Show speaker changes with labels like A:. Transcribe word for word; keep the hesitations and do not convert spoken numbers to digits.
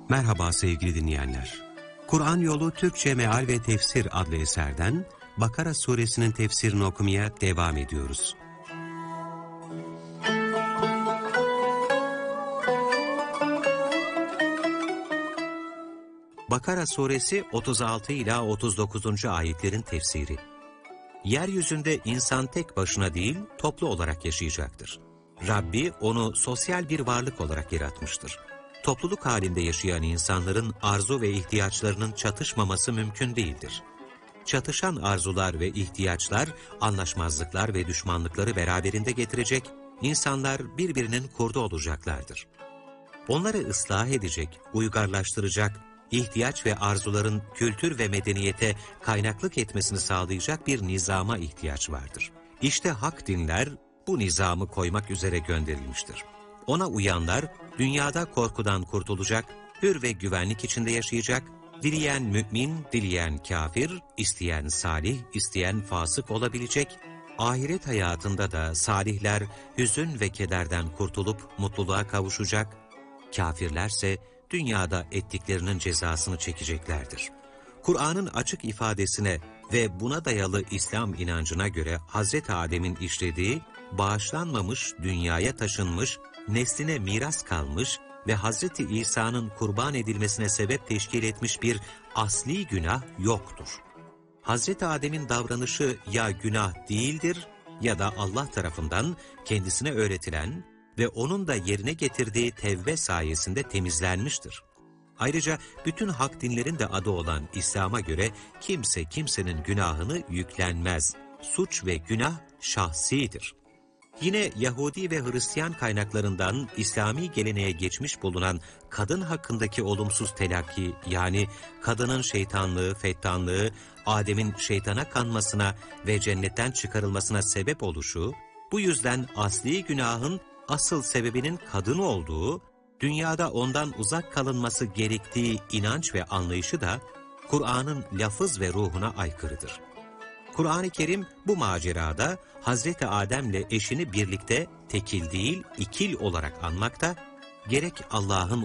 A: Merhaba sevgili dinleyenler. Kur'an Yolu Türkçe Meal ve Tefsir adlı eserden Bakara suresinin tefsirini okumaya devam ediyoruz. Bakara suresi otuz altı ila otuz dokuzuncu ayetlerin tefsiri. Yeryüzünde insan tek başına değil, toplu olarak yaşayacaktır. Rabbi onu sosyal bir varlık olarak yaratmıştır. Topluluk halinde yaşayan insanların arzu ve ihtiyaçlarının çatışmaması mümkün değildir. Çatışan arzular ve ihtiyaçlar, anlaşmazlıklar ve düşmanlıkları beraberinde getirecek, insanlar birbirinin kurdu olacaklardır. Onları ıslah edecek, uygarlaştıracak, ihtiyaç ve arzuların kültür ve medeniyete kaynaklık etmesini sağlayacak bir nizama ihtiyaç vardır. İşte hak dinler bu nizamı koymak üzere gönderilmiştir. Ona uyanlar dünyada korkudan kurtulacak, hür ve güvenlik içinde yaşayacak, dileyen mümin, dileyen kafir, isteyen salih, isteyen fasık olabilecek, ahiret hayatında da salihler hüzün ve kederden kurtulup mutluluğa kavuşacak, kafirlerse dünyada ettiklerinin cezasını çekeceklerdir. Kur'an'ın açık ifadesine ve buna dayalı İslam inancına göre Hazreti Adem'in işlediği, bağışlanmamış, dünyaya taşınmış, nesline miras kalmış ve Hazreti İsa'nın kurban edilmesine sebep teşkil etmiş bir asli günah yoktur. Hazreti Adem'in davranışı ya günah değildir ya da Allah tarafından kendisine öğretilen ve onun da yerine getirdiği tevbe sayesinde temizlenmiştir. Ayrıca bütün hak dinlerin de adı olan İslam'a göre kimse kimsenin günahını yüklenmez. Suç ve günah şahsidir. Yine Yahudi ve Hristiyan kaynaklarından İslami geleneğe geçmiş bulunan kadın hakkındaki olumsuz telakki, yani kadının şeytanlığı, fettanlığı, Adem'in şeytana kanmasına ve cennetten çıkarılmasına sebep oluşu, bu yüzden asli günahın asıl sebebinin kadın olduğu, dünyada ondan uzak kalınması gerektiği inanç ve anlayışı da Kur'an'ın lafız ve ruhuna aykırıdır. Kur'an-ı Kerim bu macerada Hazreti Adem'le eşini birlikte tekil değil ikil olarak anmakta, gerek Allah'ın